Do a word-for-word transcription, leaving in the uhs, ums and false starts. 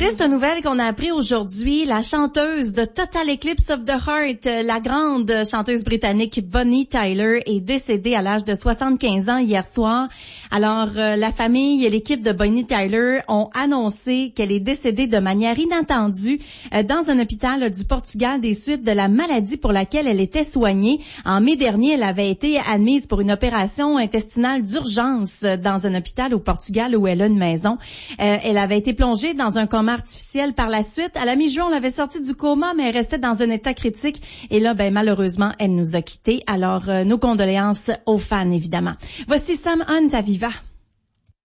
Triste nouvelle qu'on a appris aujourd'hui, la chanteuse de Total Eclipse of the Heart, la grande chanteuse britannique Bonnie Tyler, est décédée à l'âge de soixante-quinze ans hier soir. Alors, euh, la famille et l'équipe de Bonnie Tyler ont annoncé qu'elle est décédée de manière inattendue euh, dans un hôpital du Portugal des suites de la maladie pour laquelle elle était soignée. En mai dernier, elle avait été admise pour une opération intestinale d'urgence dans un hôpital au Portugal où elle a une maison. Euh, elle avait été plongée dans un coma artificiel par la suite. À la mi-juin, on l'avait sortie du coma, mais elle restait dans un état critique. Et là, ben malheureusement, elle nous a quittés. Alors, euh, nos condoléances aux fans, évidemment. Voici Sam Hunt à Viva.